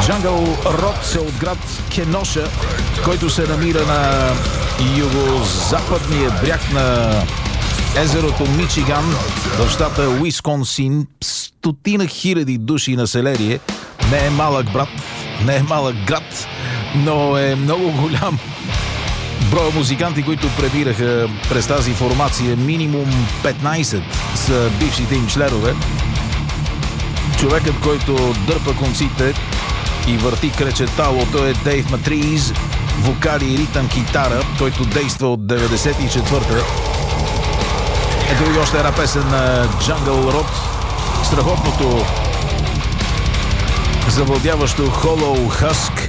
Jungle Road е от град Кеноша, който се намира на югозападния бряг на езерото Мичиган в щата Уисконсин. Стотина хиляди души население. Не е малък брат, не е малък град, но е много голям. Броя музиканти, които пребираха през тази формация, минимум 15 са бившите им членове. Човекът, който дърпа конците и върти кречеталото, е Дейв Матриз, вокали и ритъм китара, който действа от 94-та. Ето и още една песен на Jungle Road, страхотното завладяващо Hollow Husk.